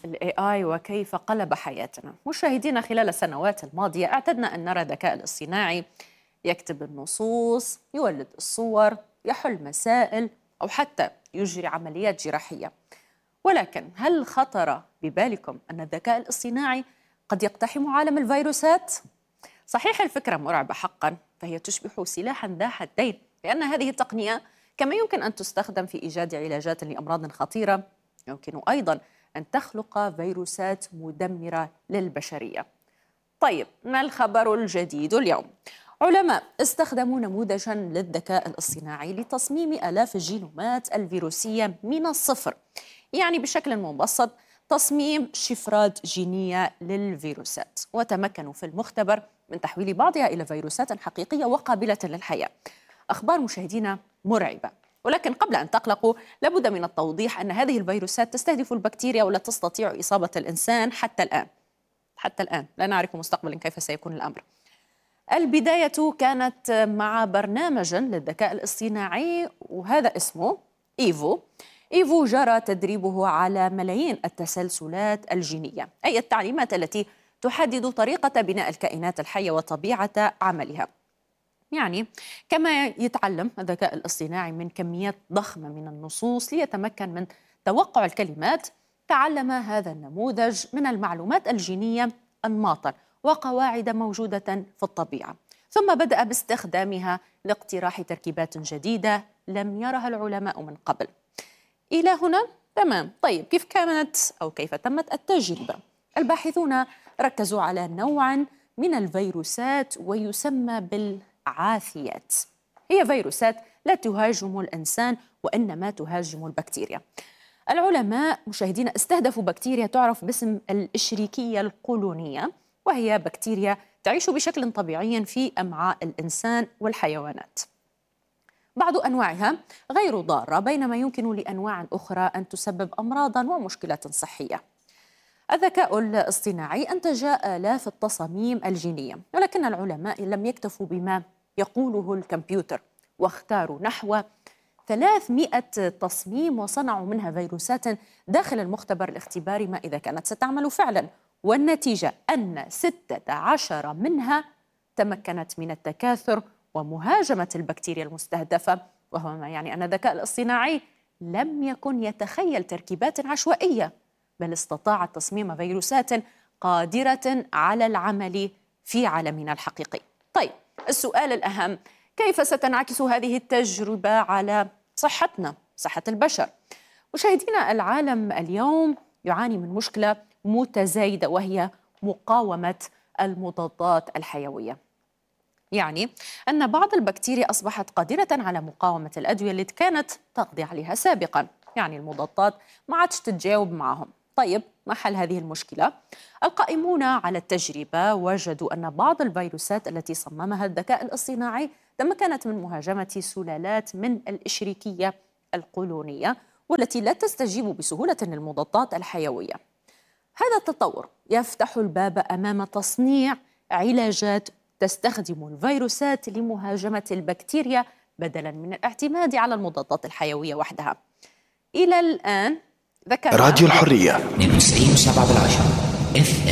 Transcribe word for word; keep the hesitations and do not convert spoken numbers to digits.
ال إيه آي وكيف قلب حياتنا. مشاهدينا، خلال السنوات الماضية اعتدنا أن نرى الذكاء الاصطناعي يكتب النصوص، يولد الصور، يحل مسائل، أو حتى يجري عمليات جراحية. ولكن هل خطر ببالكم أن الذكاء الاصطناعي قد يقتحم عالم الفيروسات؟ صحيح الفكرة مرعبة حقا، فهي تشبه سلاحا ذا حدين، لأن هذه التقنية كما يمكن أن تستخدم في إيجاد علاجات لأمراض خطيرة، يمكن أيضا أن تخلق فيروسات مدمرة للبشرية. طيب، ما الخبر الجديد اليوم؟ علماء استخدموا نموذجا للذكاء الاصطناعي لتصميم آلاف الجينومات الفيروسية من الصفر، يعني بشكل مبسط تصميم شفرات جينية للفيروسات، وتمكنوا في المختبر من تحويل بعضها إلى فيروسات حقيقية وقابلة للحياة. أخبار مشاهدينا مرعبة، ولكن قبل أن تقلقوا لابد من التوضيح أن هذه الفيروسات تستهدف البكتيريا ولا تستطيع إصابة الإنسان حتى الآن. حتى الآن لا نعرف مستقبلا كيف سيكون الأمر. البداية كانت مع برنامج للذكاء الاصطناعي وهذا اسمه إيفو. إيفو جرى تدريبه على ملايين التسلسلات الجينية، أي التعليمات التي تحدد طريقة بناء الكائنات الحية وطبيعة عملها. يعني كما يتعلم الذكاء الاصطناعي من كميات ضخمة من النصوص ليتمكن من توقع الكلمات، تعلم هذا النموذج من المعلومات الجينية أنماطاً وقواعد موجودة في الطبيعة، ثم بدأ باستخدامها لاقتراح تركيبات جديدة لم يرها العلماء من قبل. إلى هنا تمام. طيب، كيف كانت أو كيف تمت التجربة؟ الباحثون ركزوا على نوع من الفيروسات ويسمى بالعاثيات. هي فيروسات لا تهاجم الإنسان وإنما تهاجم البكتيريا. العلماء مشاهدين استهدفوا بكتيريا تعرف باسم الإشريكية القولونية، وهي بكتيريا تعيش بشكل طبيعي في أمعاء الإنسان والحيوانات. بعض أنواعها غير ضارة، بينما يمكن لأنواع أخرى أن تسبب أمراضاً ومشكلات صحية. الذكاء الاصطناعي أنتج آلاف التصاميم الجينية، ولكن العلماء لم يكتفوا بما يقوله الكمبيوتر، واختاروا نحو ثلاثمئة تصميم وصنعوا منها فيروسات داخل المختبر الاختباري ما إذا كانت ستعمل فعلا. والنتيجة أن ستة عشر منها تمكنت من التكاثر ومهاجمة البكتيريا المستهدفة، وهو ما يعني أن الذكاء الاصطناعي لم يكن يتخيل تركيبات عشوائية، بل استطاع تصميم فيروسات قادرة على العمل في عالمنا الحقيقي. طيب، السؤال الأهم: كيف ستنعكس هذه التجربة على صحتنا، صحة البشر؟ مشاهدينا، العالم اليوم يعاني من مشكلة متزايدة وهي مقاومة المضادات الحيوية. يعني أن بعض البكتيريا أصبحت قادرة على مقاومة الأدوية التي كانت تقضي عليها سابقا، يعني المضادات ما عادش تتجاوب معهم. طيب، ما حل هذه المشكلة؟ القائمون على التجربة وجدوا أن بعض الفيروسات التي صممها الذكاء الاصطناعي تمكنت من مهاجمة سلالات من الإشريكية القولونية والتي لا تستجيب بسهولة للمضادات الحيوية. هذا التطور يفتح الباب أمام تصنيع علاجات تستخدم الفيروسات لمهاجمة البكتيريا بدلاً من الاعتماد على المضادات الحيوية وحدها. إلى الآن ذكر راديو الحرية اثنين وتسعين وسبعة بالعشرة اف